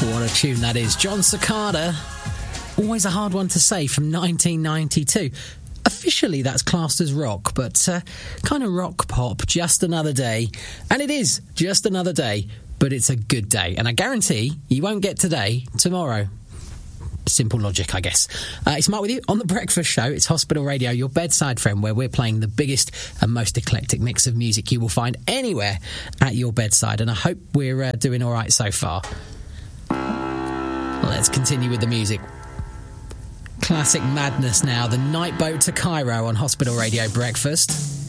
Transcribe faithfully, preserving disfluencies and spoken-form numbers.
What a tune that is. John Cicada. Always a hard one to say, from nineteen ninety-two. Officially, that's classed as rock, but uh, kind of rock pop. Just another day. And it is just another day, but it's a good day. And I guarantee you won't get today tomorrow. Simple logic, I guess. Uh, it's Mark with you on The Breakfast Show. It's Hospital Radio, your bedside friend, where we're playing the biggest and most eclectic mix of music you will find anywhere at your bedside. And I hope we're uh, doing all right so far. Let's continue with the music. Classic madness now. The Night Boat to Cairo on Hospital Radio Breakfast.